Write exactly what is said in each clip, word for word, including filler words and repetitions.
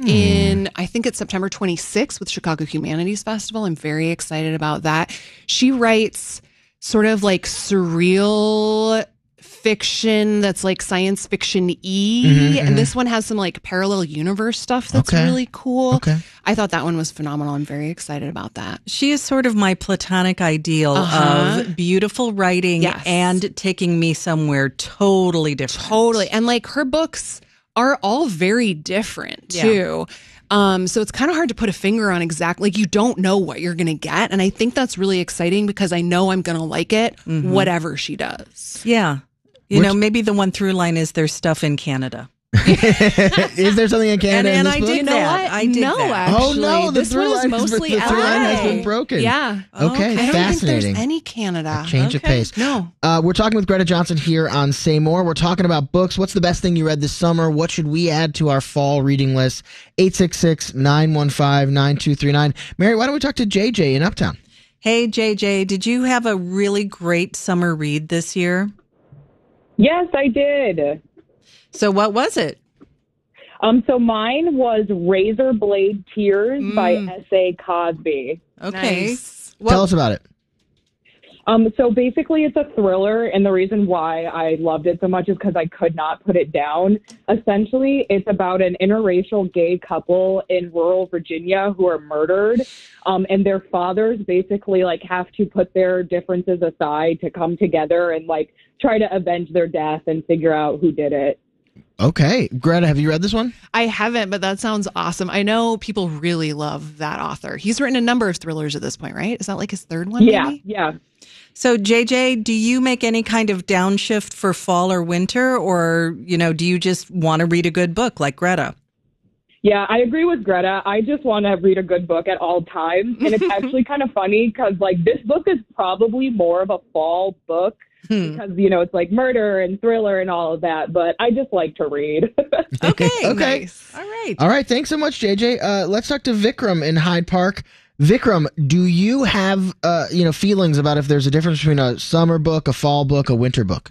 in, I think it's September twenty-sixth with Chicago Humanities Festival. I'm very excited about that. She writes sort of like surreal fiction that's like science fiction-y. Mm-hmm, and mm-hmm. this one has some like parallel universe stuff that's okay. really cool. Okay. I thought that one was phenomenal. I'm very excited about that. She is sort of my platonic ideal uh-huh. of beautiful writing yes. and taking me somewhere totally different. Totally. And like her books are all very different too. Yeah. Um, so it's kind of hard to put a finger on exactly, like you don't know what you're going to get. And I think that's really exciting because I know I'm going to like it, mm-hmm. whatever she does. Yeah. You Which, know, maybe the one through line is there's stuff in Canada. Is there something in Canada and, and in this I book? did you know that. what? I did no, that. Actually, oh no, the this through one is line, mostly the through line has been broken. Yeah. Okay, okay. fascinating. I don't think there's any Canada. A change okay. of pace. No. Uh, we're talking with Greta Johnson here on Say More. We're talking about books. What's the best thing you read this summer? What should we add to our fall reading list? eight six six, nine one five, nine two three nine. Mary, why don't we talk to J J in Uptown? Hey, J J, did you have a really great summer read this year? Yes, I did. So what was it? Um, so mine was Razor Blade Tears mm. by S A Cosby. Okay. Nice. Well, Tell us about it. Um, so basically it's a thriller, and the reason why I loved it so much is because I could not put it down. Essentially, it's about an interracial gay couple in rural Virginia who are murdered, um, and their fathers basically like have to put their differences aside to come together and like try to avenge their death and figure out who did it. Okay. Greta, have you read this one? I haven't, but that sounds awesome. I know people really love that author. He's written a number of thrillers at this point, right? Is that like his third one? Yeah, maybe? yeah. So, J J, do you make any kind of downshift for fall or winter, or, you know, do you just want to read a good book like Greta? Yeah, I agree with Greta. I just want to read a good book at all times. And it's actually kind of funny because, like, this book is probably more of a fall book hmm. because, you know, it's like murder and thriller and all of that. But I just like to read. Okay. Okay. Nice. All right. All right. Thanks so much, J J. Uh, let's talk to Vikram in Hyde Park. Vikram, do you have, uh, you know, feelings about if there's a difference between a summer book, a fall book, a winter book?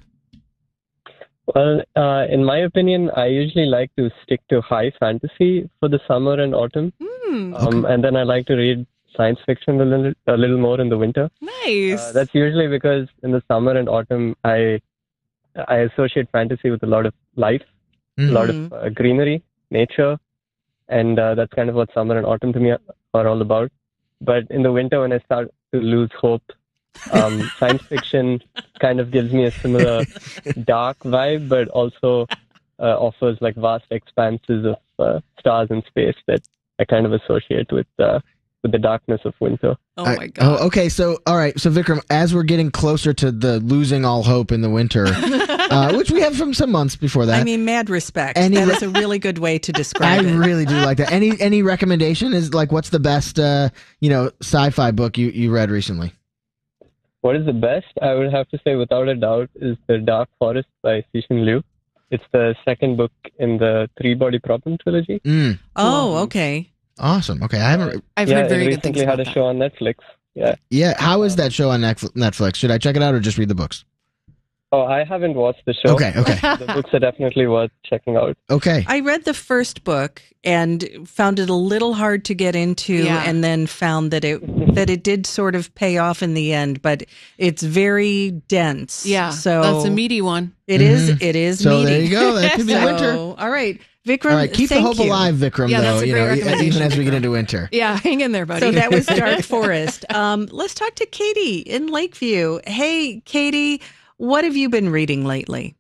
Well, uh, in my opinion, I usually like to stick to high fantasy for the summer and autumn. Mm, um, okay. And then I like to read science fiction a little, a little more in the winter. Nice. Uh, that's usually because in the summer and autumn, I I associate fantasy with a lot of life, mm-hmm. a lot of uh, greenery, nature, and uh, that's kind of what summer and autumn to me are all about. But in the winter, when I start to lose hope, um, science fiction kind of gives me a similar dark vibe, but also uh, offers like vast expanses of uh, stars and space that I kind of associate with uh, with the darkness of winter. Oh my god! Oh, okay, so all right, so Vikram, as we're getting closer to the losing all hope in the winter, uh, which we have from some months before that. I mean, mad respect. Any that re- is a really good way to describe I it. I really do like that. Any any recommendation is like, what's the best uh, you know sci-fi book you, you read recently? What is the best? I would have to say, without a doubt, is The Dark Forest by Cixin Liu. It's the second book in the Three Body Problem trilogy. Mm. Oh, okay. Awesome. Okay, I haven't. I've yeah, heard very it good things recently about had a that. show on Netflix. Yeah. Yeah. How is that show on Netflix? Should I check it out or just read the books? Oh, I haven't watched the show. Okay. Okay. The books are definitely worth checking out. Okay. I read the first book and found it a little hard to get into, Yeah. and then found that it that it did sort of pay off in the end, but it's very dense. Yeah, so that's a meaty one. It Mhm. is. It is. So meaty. there you go. That could be So, winter. All right, Vikram. All right. Keep the thank hope you. alive, Vikram. Yeah, though. that's a you great know, recommendation, even as we get Vikram. into winter. Yeah, hang in there, buddy. So that was Dark Forest. Um, let's talk to Katie in Lakeview. Hey, Katie, what have you been reading lately?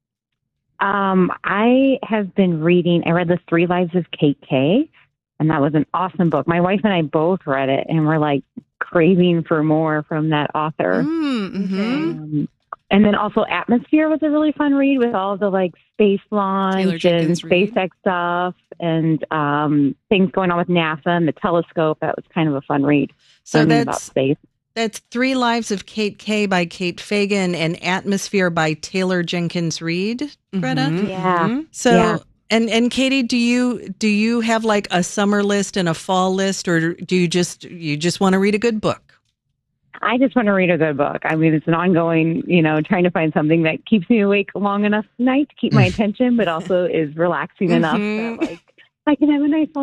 Um, I have been reading, I read The Three Lives of Kate Kay, and that was an awesome book. My wife and I both read it, and we're like craving for more from that author. Mm-hmm. Um, and then also Atmosphere was a really fun read with all the like space launch and Jenkins Reid. SpaceX stuff and um, things going on with NASA and the telescope. That was kind of a fun read. So Learning that's about space. That's Three Lives of Kate Kay by Kate Fagan and Atmosphere by Taylor Jenkins Reid, Greta. Mhm. Yeah. Mhm. So, Yeah. and and Katie, do you do you have like a summer list and a fall list, or do you just you just want to read a good book? I just want to read a good book. I mean, it's an ongoing, you know, trying to find something that keeps me awake long enough at night to keep my attention, but also is relaxing enough Mhm. that, like, I can have a nice